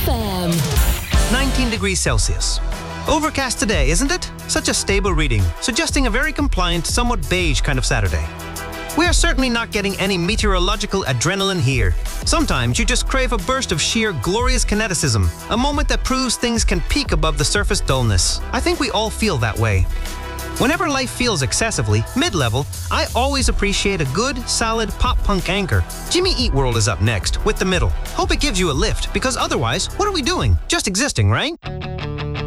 FM. 19 degrees Celsius. Overcast today, isn't it? Such a stable reading, suggesting a very compliant, somewhat beige kind of Saturday. We are certainly not getting any meteorological adrenaline here. Sometimes you just crave a burst of sheer glorious kineticism, a moment that proves things can peak above the surface dullness. I think we all feel that way. Whenever life feels excessively mid-level, I always appreciate a good, solid pop-punk anchor. Jimmy Eat World is up next with The Middle. Hope it gives you a lift, because otherwise, what are we doing? Just existing, right?